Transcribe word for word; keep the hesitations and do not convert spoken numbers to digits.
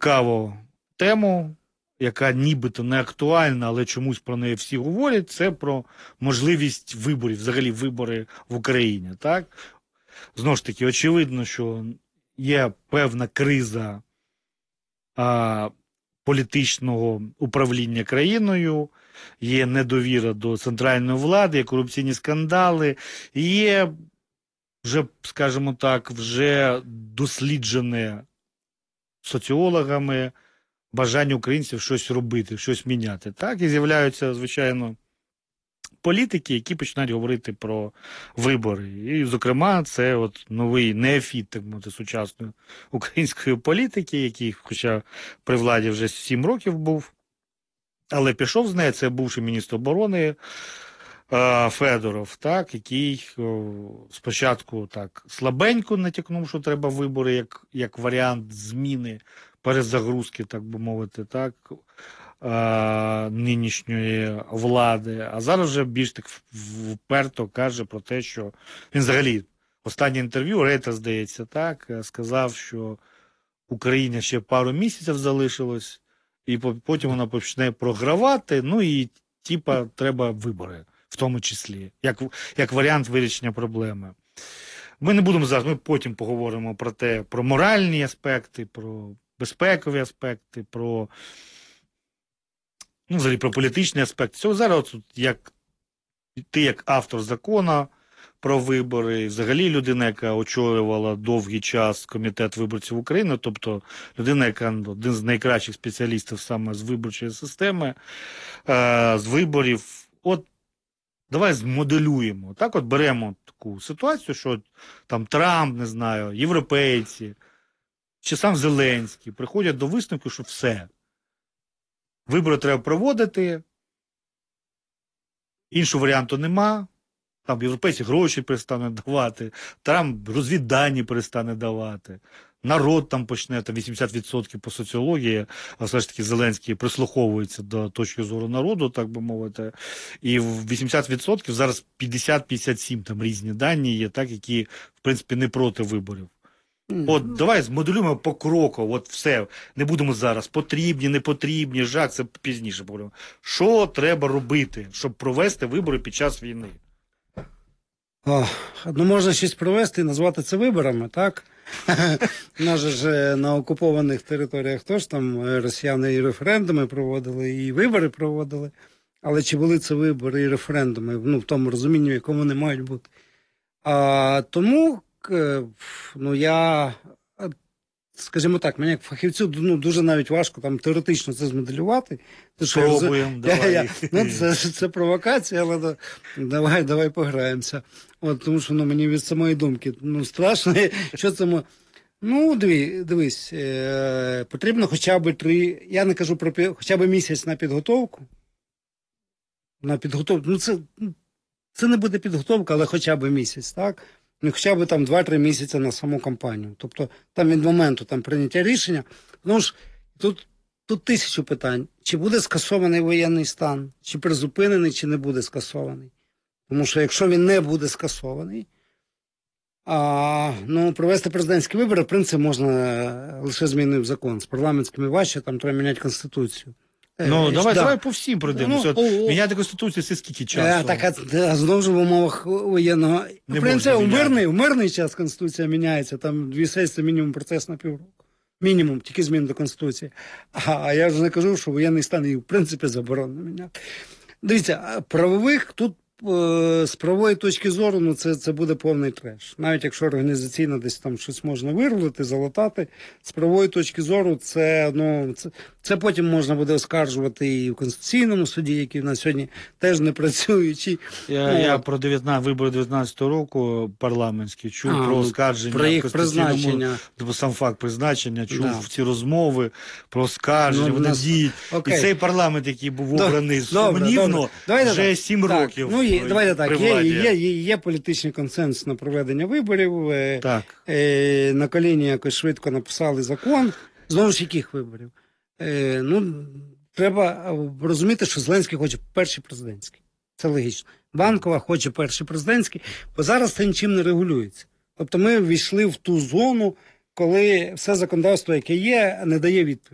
цікаву тему, яка нібито не актуальна, але чомусь про неї всі говорять, це про можливість виборів, взагалі вибори в Україні. Так? Знову ж таки, очевидно, що є певна криза а, політичного управління країною, є недовіра до центральної влади, є корупційні скандали, є вже, скажімо так, вже досліджене соціологами бажання українців щось робити, щось міняти. Так, і з'являються, звичайно, політики, які починають говорити про вибори. І, зокрема, це от новий неофіт, так мовити, сучасної української політики, який, хоча при владі вже сім років був, але пішов з неї, це бувший міністр оборони е, Федоров, так, який о, спочатку так слабенько натякнув, що треба вибори як, як варіант зміни, перезагрузки, так би мовити, так, е, нинішньої влади, а зараз вже більш так вперто каже про те, що він взагалі, останнє інтерв'ю, Рейта, здається, так, сказав, що Україні ще пару місяців залишилось, і потім вона почне програвати, ну і типа треба вибори, в тому числі, як, як варіант вирішення проблеми. Ми не будемо зараз, ми потім поговоримо про те, про моральні аспекти, про безпекові аспекти, про, ну, взагалі, про політичні аспекти. Цього зараз, от, як ти як автор закону про вибори, взагалі людина, яка очолювала довгий час Комітет виборців України, тобто людина, яка один з найкращих спеціалістів саме з виборчої системи, е, з виборів. От давай змоделюємо. Так от беремо таку ситуацію, що там Трамп, не знаю, європейці, чи сам Зеленський приходять до висновку, що все. Вибори треба проводити, іншого варіанту нема. Там європейці гроші перестануть давати, там розвіддані перестане давати, народ там почне, там вісімдесят відсотків по соціології, а все ж таки Зеленський прислуховується до точки зору народу, так би мовити, і в вісімдесят відсотків зараз п'ятдесят - п'ятдесят сім там різні дані є, так, які, в принципі, не проти виборів. От давай змоделюємо покроково, от все, не будемо зараз, потрібні, не потрібні, жах, це пізніше поговоримо. Що треба робити, щоб провести вибори під час війни? О, ну можна щось провести і назвати це виборами, так? У нас же ж на окупованих територіях теж там росіяни і референдуми проводили, і вибори проводили. Але чи були це вибори і референдуми, ну, в тому розумінні, в якому вони мають бути. А, тому, ну, я, скажімо так, мені як фахівцю, ну, дуже навіть важко там теоретично це змоделювати. Спробуємо, давай. Я, я, ну, це, це провокація, але давай, давай пограємося. От, тому що, ну, мені від самої думки, ну, страшно, що це ми... Ну, диві, дивись, е, потрібно хоча б три, я не кажу про хоча б місяць на підготовку. На підготовку, ну, це, це не буде підготовка, але хоча б місяць, так? Ну, хоча б там два-три місяці на саму кампанію. Тобто, там від моменту там прийняття рішення, ну ж, тут, тут тисячу питань. Чи буде скасований воєнний стан, чи призупинений, чи не буде скасований. Тому що якщо він не буде скасований, а, ну, провести президентські вибори, в принципі, можна лише змінив закон. З парламентськими важче, там треба міняти Конституцію. Ну, е, давай, да. давай по всім пройдемося. Ну, От, міняти Конституцію – це скільки часу? Е, так, а, а знову ж в умовах воєнного... Не в принципі, у мирний, міняти. в мирний час Конституція міняється, там дві сесії, мінімум процес на півроку. Мінімум, тільки змін до Конституції. А, а я ж не кажу, що воєнний стан і в принципі заборонено міняти. Дивіться, правових тут з правової точки зору, ну, це, це буде повний треш. Навіть якщо організаційно десь там щось можна вирвати, залатати, з правової точки зору це, ну, це, це потім можна буде оскаржувати і в Конституційному суді, який в нас сьогодні теж не працюючий. Я, ну, я про дев'ятнадцятий вибори дев'ятнадцятого року парламентські чув, а, про ну, оскарження, про їх призначення. Сам факт призначення, чув Да. ці розмови про оскарження, Ну, вони нас... діють. Окей. І цей парламент, який був обраний добре, сумнівно, добре. вже сім так. років. Ну, є, давайте так, є, владі. є, є, є політичний консенсус на проведення виборів. Так. Е, на коліні якось швидко написали закон. Знову ж яких виборів? Е, ну, треба розуміти, що Зеленський хоче перший президентський. Це логічно. Банкова хоче перший президентський, бо зараз це нічим не регулюється. Тобто ми ввійшли в ту зону, коли все законодавство, яке є, не дає відповідь.